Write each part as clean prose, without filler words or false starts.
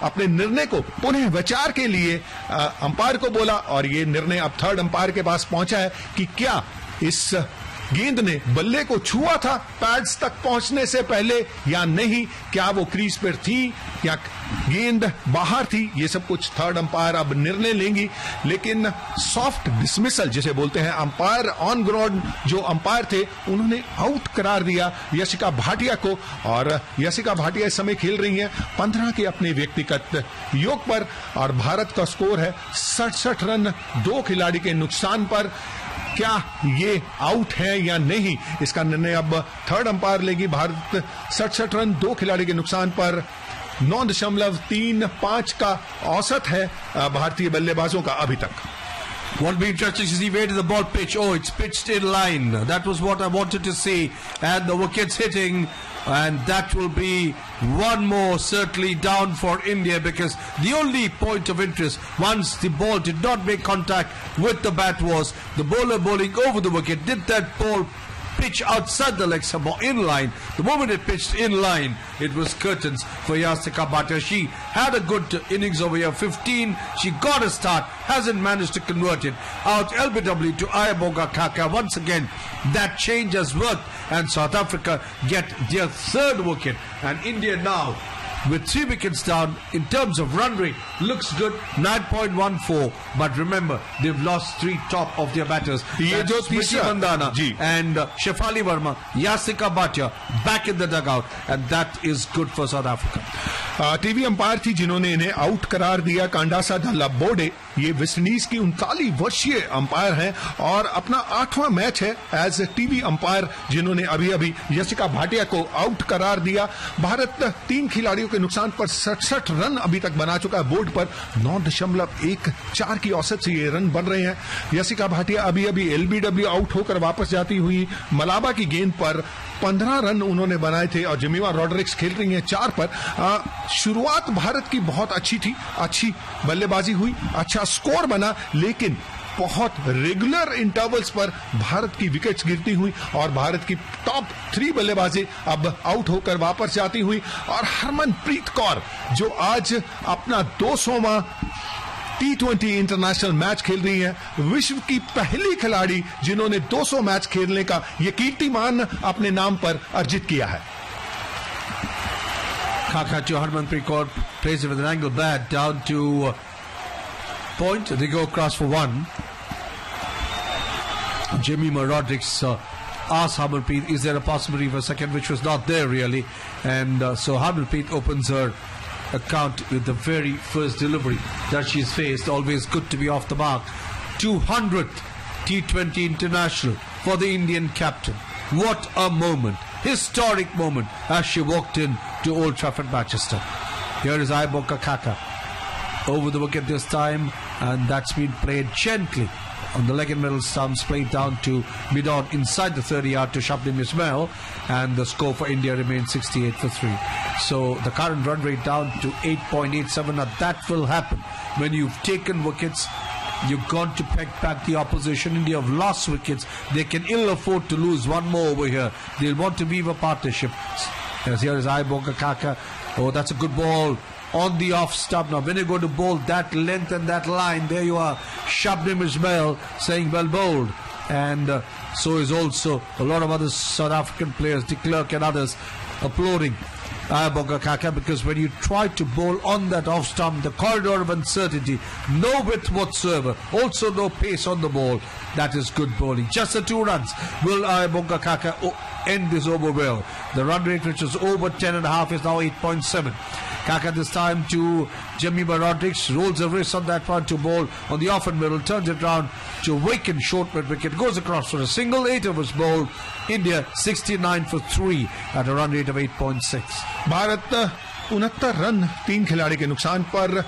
अपने निर्णय को पुनः विचार के लिए अंपायर को बोला और ये निर्णय अब थर्ड अंपायर के पास पहुंचा है कि क्या इस गेंद ने बल्ले को छुआ था पैड्स तक पहुंचने से पहले या नहीं, क्या वो क्रीज पर थी या गेंद बाहर थी, ये सब कुछ थर्ड अंपायर अब निर्णय लेंगी। लेकिन सॉफ्ट डिसमिसल जिसे बोलते हैं, अंपायर ऑन ग्राउंड जो अंपायर थे उन्होंने आउट करार दिया यशिका भाटिया को और यशिका भाटिया इस समय खेल रही हैं 15 के अपने व्यक्तिगत योग पर और भारत का स्कोर है 67 रन 2 खिलाड़ी के नुकसान पर। क्या ये आउट है या नहीं, इसका निर्णय अब थर्ड अंपायर लेगी। भारत 67 रन 2 खिलाड़ी के नुकसान पर 9.35 का औसत है भारतीय बल्लेबाजों का अभी तक। What will be interesting to see, where did the ball pitch? Oh, it's pitched in line. That was what I wanted to see. And the wicket's hitting. And that will be one more certainly down for India, because the only point of interest once the ball did not make contact with the bat was the bowler bowling over the wicket. Did that ball pitch outside the legs or in line? The moment it pitched in line, it was curtains for Yasika Bhatia. She had a good innings over here, 15. She got a start, hasn't managed to convert it. Out LBW to Ayaboga Kaka. Once again, that change has worked and South Africa get their third wicket. And India now, with 3 wickets down, in terms of run rate, looks good, 9.14. But remember, they've lost 3 top of their batters. Smriti Mandhana and Shefali Verma, Yasika Bhatia back in the dugout, and that is good for South Africa. TV umpire थी जिन्होंने इन्हें out करार दिया कांडासा धल्ला बोर्डे। ये West Indies की 39 वर्षीय umpire हैं और अपना 8वां मैच है एज टीवी अंपायर जिन्होंने अभी अभी यशिका भाटिया को आउट करार दिया। भारत 3 खिलाड़ियों के नुकसान पर 67 रन अभी तक बना चुका है बोर्ड पर। 9.14 की औसत से ये रन बन रहे हैं। यशिका भाटिया अभी अभी एलबीडब्ल्यू आउट होकर वापस जाती हुई मलाबा की गेंद पर 15 रन उन्होंने बनाए थे और जिमीमा रॉड्रिक्स खेल रही हैं 4 पर। शुरुआत भारत की बहुत अच्छी थी, अच्छी बल्लेबाजी हुई, अच्छा स्कोर बना, लेकिन बहुत रेगुलर इंटरवल्स पर भारत की विकेट्स गिरती हुई और भारत की टॉप 3 बल्लेबाजी अब आउट होकर वापस जाती हुई। और हरमनप्रीत कौर जो आज अपना 200वां T20 इंटरनेशनल मैच खेल रही हैं, विश्व की पहली खिलाड़ी जिन्होंने 200 मैच खेलने का ये कीर्तिमान अपने नाम पर अर्जित किया है। Kaka to Harmanpreet Kaur, plays it with an angle bat down to point. They go across for 1. Jemimah Rodrigues asked Harmanpreet, is there a possibility for a second, which was not there really. And so Harmanpreet opens her account with the very first delivery that she's faced. Always good to be off the mark. 200th T20 international for the Indian captain. What a moment, historic moment, as she walked in to Old Trafford, Manchester. Here is Ayaboga Kaka over the wicket this time, and that's been played gently on the leg and middle stumps, played down to mid-on inside the 30-yard to Shabnim Ismail, and the score for India remains 68 for 3. So the current run rate down to 8.87. Now that will happen when you've taken wickets. You've gone to peck back the opposition. India have lost wickets. They can ill afford to lose one more over here. They'll want to weave a partnership. As here is Ayaboga Kaka. Oh, that's a good ball on the off stump. Now when you go to bowl that length and that line, there you are, Shabnim Ismail saying well bowled. And so is also a lot of other South African players, De Klerk and others, applauding Ayaboga Kaka, because when you try to bowl on that off stump, the corridor of uncertainty, no width whatsoever, also no pace on the ball, that is good bowling. Just the 2 runs will Ayaboga Kaka end this over well. The run rate, which was over 10.5, is now 8.7. Kaka this time to Jemimah Rodrigues, rolls a wrist on that one to bowl on the off and middle, turns it round to Waken short mid wicket, goes across for a single, 8 overs bowled. India 69 for 3 at a run rate of 8.6. Bharat 69 run 3 खिलाड़ी के नुकसान पर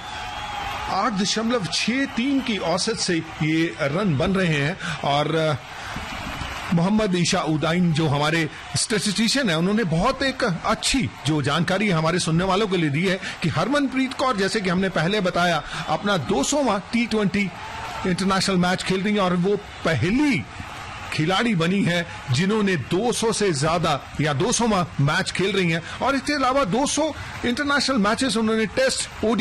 8.63 की औसत से ये run बन रहे हैं। और मोहम्मद ईशा उदाइन जो हमारे स्टैटिस्टिशियन है, उन्होंने बहुत एक अच्छी जो जानकारी हमारे सुनने वालों के लिए दी है कि हरमनप्रीत कौर, जैसे कि हमने पहले बताया, अपना 200वां T20 इंटरनेशनल मैच खेल रही है और वो पहली खिलाड़ी बनी है जिन्होंने 200 से ज्यादा या 200वां मैच खेल रही हैं। और इसके अलावा 200 इंटरनेशनल मैचेस उन्होंने टेस्ट